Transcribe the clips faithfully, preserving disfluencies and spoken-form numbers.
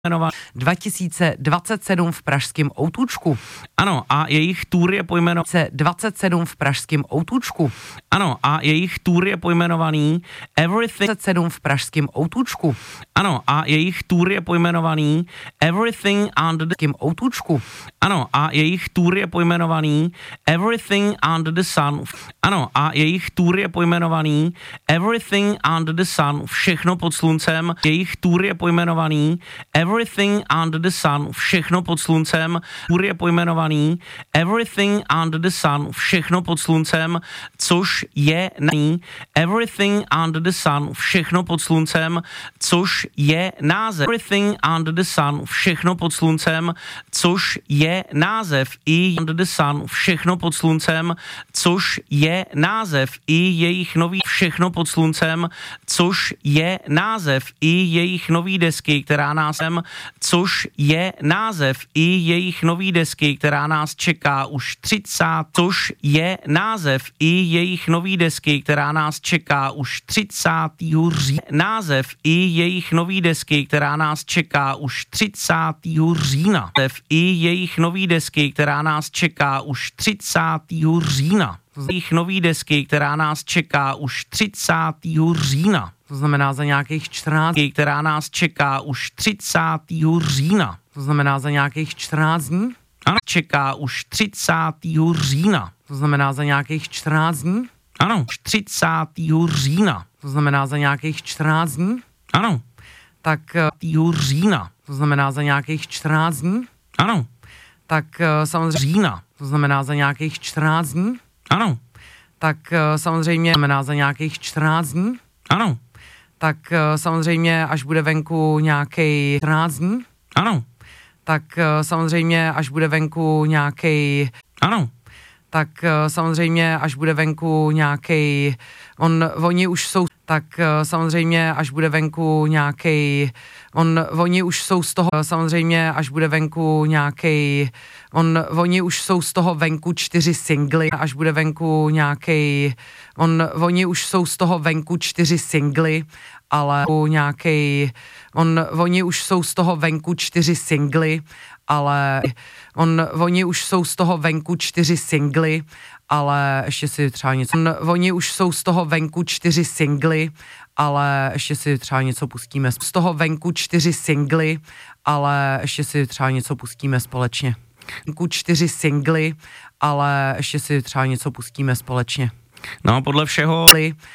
dva tisíce dvacet sedm v pražském Outučku. Ano, a jejich tour je pojmenovaný dvacet sedm v pražském Outučku. Ano, a jejich tour je pojmenovaný Everything dvacet sedm v pražském Outučku. Ano, a jejich tour je pojmenovaný Everything Under the Outučku. Ano, a jejich tour je pojmenovaný Everything Under the Sun. Ano, a jejich tour je pojmenovaný Everything Under the Sun. Všechno pod sluncem. Jejich tour je pojmenovaný Everything Under the Sun. Všechno pod sluncem. Tour je pojmenovaný Everything Under the Sun. Všechno pod sluncem, což je na Everything Under the Sun. Všechno pod sluncem, což je název Everything Under the Sun. Všechno pod sluncem, což je název i Under the Sun. Všechno pod sluncem, což je název i jejich nový Všechno pod sluncem, což je název i jejich nový desky, která nás což je název i jejich nový desky, která nás čeká už třicátého což je název i jejich nový desky, která nás čeká už třicátého října. Název i jejich nový desky, která nás čeká už třicátého října. Název i jejich nový desky, která nás čeká už třicátého října. Jejich nový desky, která nás čeká už třicátého října. To znamená za nějakých čtrnáct která nás čeká už třicátého října. To znamená za nějakých čtrnáct dní. Ano, čeká už třicátého října. To znamená za nějakých čtrnáct dní. Ano, třicátého října. To znamená za nějakých čtrnáct dní. Ano. Tak října. To znamená za nějakých čtrnáct dní. Ano. Tak samozřejmě října. To znamená za nějakých čtrnáct dní. Ano. Tak samozřejmě znamená za nějakých čtrnáct dní. Ano. Tak samozřejmě, až bude venku nějaký čtrnáct dní. Ano. Tak samozřejmě, až bude venku nějaký Ano. Tak samozřejmě, až bude venku nějaký on, oni už jsou, tak samozřejmě, až bude venku nějaký on, oni už jsou z toho, samozřejmě, až bude venku nějaký on, oni už jsou z toho venku čtyři singly, až bude venku nějaký on, oni už jsou z toho venku čtyři singly, ale nějaký on, oni už jsou z toho venku čtyři singly, ale on, oni už jsou z toho venku čtyři singly, ale ještě si třeba něco, on, oni už jsou z toho venku čtyři singly, ale ještě si třeba něco pustíme, z toho venku čtyři singly, ale ještě si třeba něco pustíme společně. Venku čtyři singly, ale ještě si třeba něco pustíme společně. No, podle všeho...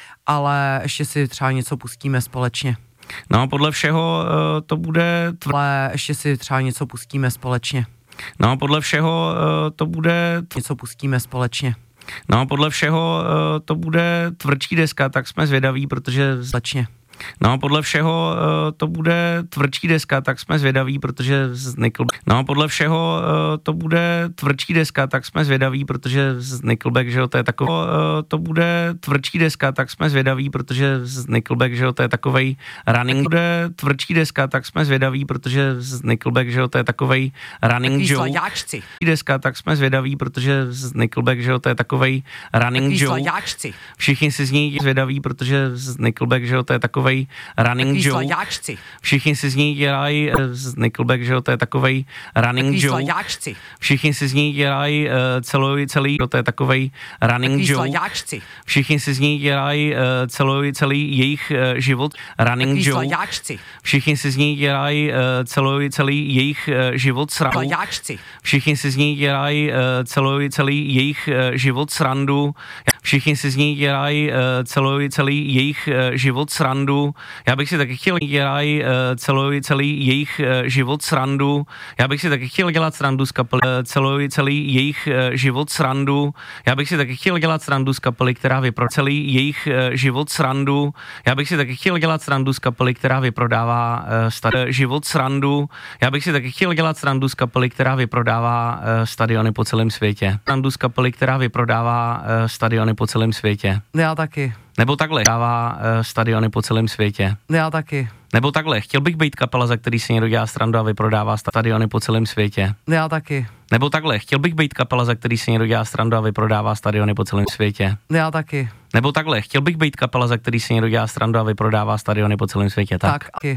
Ale ještě si třeba něco pustíme společně. No, podle všeho uh, to bude... Tv... Ale ještě si třeba něco pustíme společně. No, podle všeho uh, to bude... Něco pustíme společně. No, podle všeho uh, to bude tvrdší deska, tak jsme zvědaví, protože... Společně. No, podle všeho uh, to bude tvrdší deska, tak jsme zvědaví, protože z Nickelback. No, podle všeho uh, to bude tvrdší deska, tak jsme zvědaví, protože z Nickelback, že jo, to je takový. Uh, to bude tvrdší deska, tak jsme zvědaví, protože z Nickelback, že jo, to je takovej running. Bude tvrdší deska, tak jsme zvědaví, protože z Nickelback, že jo, to je takovej running joke. Sladáčci. Deska, tak jsme zvědaví, protože z Nickelback, že jo, to je takovej running joke. Sladáčci. Všichni si z ní zvědaví, protože z Nickelback, že jo, to je takovej running joke. Sladáčci. Všichni si z ní dělají z Nickelback, že jo, to je takovej running joke. Sladáčci. Všichni si z ní dělají uh, celý, celý, to je takovej running joke. Sladáčci. Všichni si z ní dělají uh, celý, celý jejich uh, život running joke. Sladáčci. Všichni si z ní dělají uh, celý, celý jejich uh, život srandu. Sladáčci. Všichni si z ní dělají uh, celý, celý jejich uh, život srandu. Všichni si z ní dělají uh, celý, celý jejich uh, život srandu. Já bych si taky chtěl dělají uh, celý, celý jejich uh, život srandu. Já bych si taky chtěl dělat srandu z kapely uh, celý, celý jejich uh, život srandu. Já bych si taky chtěl dělat srandu z kapely, která vyprodává celý jejich uh, život srandu. Já bych si taky chtěl dělat srandu z kapely, která vyprodává uh, stad- život srandu. Já bych si taky chtěl dělat srandu z kapely, která vyprodává uh, stadiony po celém světě. Srandu z kapely, která vyprodává uh, stadiony po celém světě. Já taky. Nebo takhle, dává uh, stadiony po celém světě. Já taky. Nebo takhle, chtěl bych být kapela, za který si někdo dělá srandu a vyprodává stadiony po celém světě. Já taky. Nebo takhle, chtěl bych být kapela, za který si někdo dělá srandu a vyprodává stadiony po celém světě. Já taky. Nebo takhle, chtěl bych být kapela, za který si někdo dělá srandu a vyprodává stadiony po celém světě. Tak. Tak.